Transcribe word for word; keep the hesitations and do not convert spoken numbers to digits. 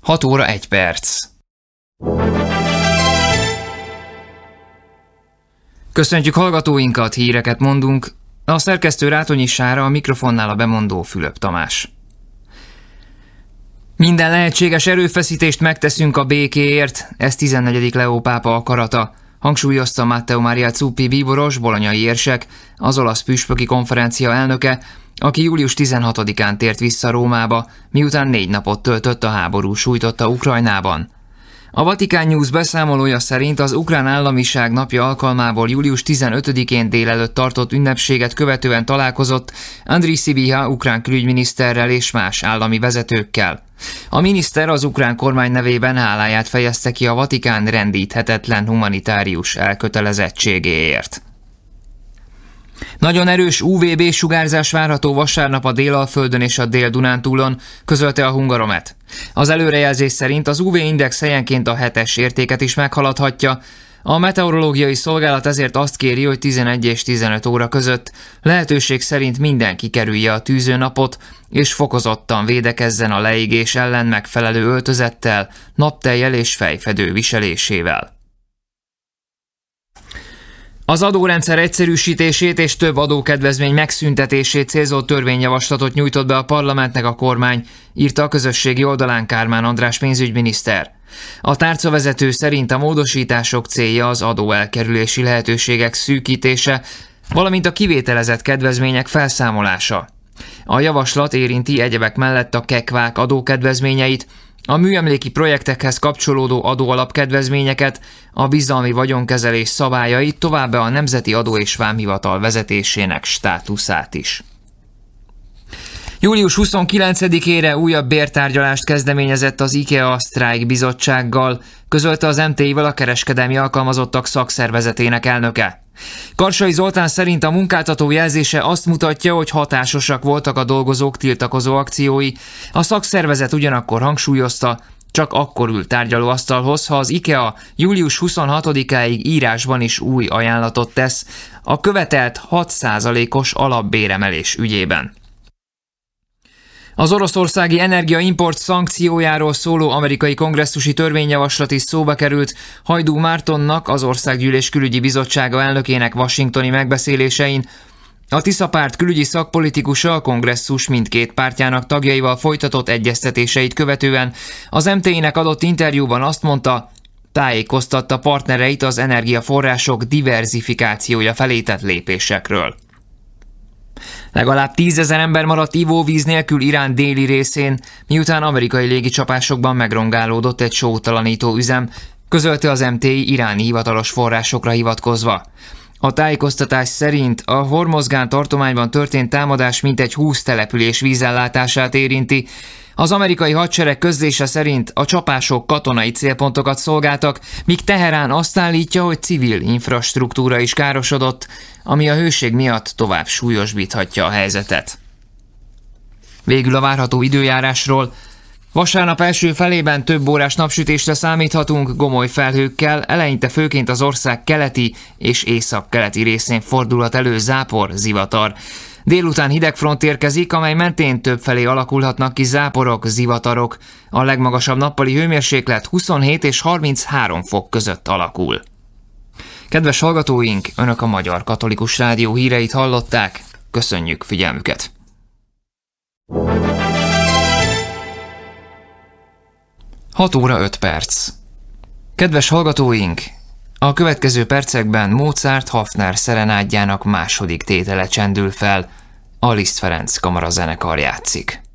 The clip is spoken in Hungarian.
hat óra egy perc. Köszöntjük hallgatóinkat, híreket mondunk. A szerkesztő Rátonyi Sára, a mikrofonnál a bemondó Fülöp Tamás. Minden lehetséges erőfeszítést megteszünk a békéért, ez tizennegyedik Leó pápa akarata, hangsúlyozta Matteo Maria Zuppi bíboros, bolonyai érsek, az olasz püspöki konferencia elnöke, aki július tizenhatodikán tért vissza Rómába, miután négy napot töltött a háború sújtotta Ukrajnában. A Vatikán News beszámolója szerint az ukrán államiság napja alkalmából július tizenötödikén délelőtt tartott ünnepséget követően találkozott Andriy Sybiha ukrán külügyminiszterrel és más állami vezetőkkel. A miniszter az ukrán kormány nevében háláját fejezte ki a Vatikán rendíthetetlen humanitárius elkötelezettségéért. Nagyon erős ú vé bé sugárzás várható vasárnap a Délalföldön és a Dél-Dunántúlon, közölte a Hungaromet. Az előrejelzés szerint az ú vé-index helyenként a hetes értéket is meghaladhatja. A meteorológiai szolgálat ezért azt kéri, hogy tizenegy és tizenöt óra között lehetőség szerint mindenki kerülje a tűzőnapot, és fokozottan védekezzen a leégés ellen megfelelő öltözettel, naptejjel és fejfedő viselésével. Az adórendszer egyszerűsítését és több adókedvezmény megszüntetését célzó törvényjavaslatot nyújtott be a parlamentnek a kormány, írta a közösségi oldalán Kármán András pénzügyminiszter. A tárcavezető szerint a módosítások célja az adóelkerülési lehetőségek szűkítése, valamint a kivételezett kedvezmények felszámolása. A javaslat érinti egyebek mellett a kekvák adókedvezményeit, a műemléki projektekhez kapcsolódó adóalapkedvezményeket, a bizalmi vagyonkezelés szabályait, továbbá a Nemzeti Adó és Vámhivatal vezetésének státuszát is. július huszonkilencedikére újabb bértárgyalást kezdeményezett az IKEA a Sztrájk bizottsággal, közölte az em té i-vel a kereskedelmi alkalmazottak szakszervezetének elnöke. Karsai Zoltán szerint a munkáltató jelzése azt mutatja, hogy hatásosak voltak a dolgozók tiltakozó akciói. A szakszervezet ugyanakkor hangsúlyozta, csak akkor ül tárgyalóasztalhoz, ha az IKEA július huszonhatodikáig írásban is új ajánlatot tesz a követelt hat százalékos alapbéremelés ügyében. Az oroszországi energiaimport szankciójáról szóló amerikai kongresszusi törvényjavaslat is szóba került Hajdú Mártonnak, az Országgyűlés Külügyi Bizottsága elnökének washingtoni megbeszélésein. A Tisza párt külügyi szakpolitikusa a kongresszus mindkét pártjának tagjaival folytatott egyeztetéseit követően az em té i-nek adott interjúban azt mondta, tájékoztatta partnereit az energiaforrások diverzifikációja felé tett lépésekről. Legalább tízezer ember maradt ivóvíz nélkül Irán déli részén, miután amerikai légicsapásokban megrongálódott egy sótalanító üzem, közölte az em té i iráni hivatalos forrásokra hivatkozva. A tájékoztatás szerint a Hormozgán tartományban történt támadás mintegy húsz település vízellátását érinti. Az amerikai hadsereg közlése szerint a csapások katonai célpontokat szolgáltak, míg Teherán azt állítja, hogy civil infrastruktúra is károsodott, ami a hőség miatt tovább súlyosbíthatja a helyzetet. Végül a várható időjárásról. Vasárnap első felében több órás napsütésre számíthatunk, gomoly felhőkkel, eleinte főként az ország keleti és északkeleti részén fordulhat elő zápor, zivatar. Délután hidegfront érkezik, amely mentén többfelé alakulhatnak ki záporok, zivatarok. A legmagasabb nappali hőmérséklet huszonhét és harminchárom fok között alakul. Kedves hallgatóink, Önök a Magyar Katolikus Rádió híreit hallották. Köszönjük figyelmüket! hat óra öt perc. Kedves hallgatóink, a következő percekben Mozart Hafner szerenádjának második tétele csendül fel, a Liszt Ferenc kamarazenekar játszik.